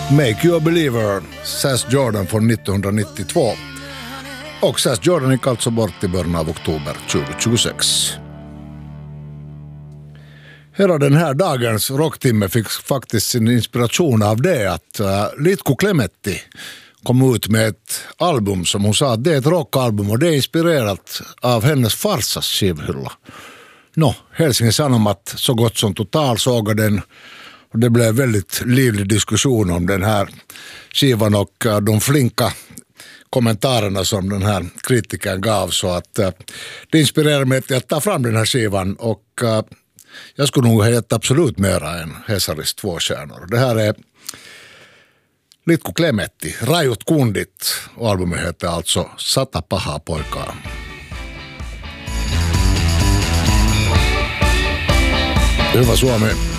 Make You a Believer, Sass Jordan från 1992. Och Sass Jordan gick alltså bort i början av oktober 2026. Hela den här dagens rocktimme fick faktiskt sin inspiration av det att Litko Klemetti kom ut med ett album som hon sa att det är ett rockalbum och det är inspirerat av hennes farsas skivhylla. Helsingin Sanomat så gott som totalsågade den och det blev väldigt livlig diskussion om den här skivan och de flinka kommentarerna som den här kritiken gav, så att det inspirerar mig till att ta fram den här skivan och jag skulle nog ha gett absolut mera än Hesaris 2 stjärnor. Det här är Litko Klemetti, Rajut Kundit, och albumet heter alltså Sata pahaa poikaa. Hyvä Suomi.